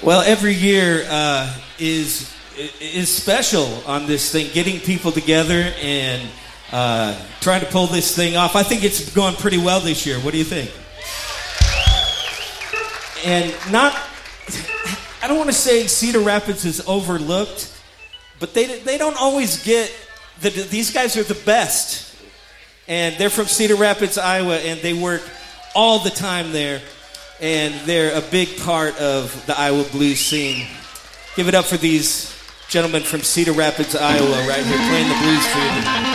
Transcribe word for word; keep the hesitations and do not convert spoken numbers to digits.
Well, every year uh, is is special on this thing, getting people together and uh, trying to pull this thing off. I think it's going pretty well this year. What do you think? And not, I don't want to say Cedar Rapids is overlooked, but they they don't always get, the, these guys are the best. And they're from Cedar Rapids, Iowa, and they work all the time there. And they're a big part of the Iowa blues scene. Give it up for these gentlemen from Cedar Rapids, Iowa, right here playing the blues for you.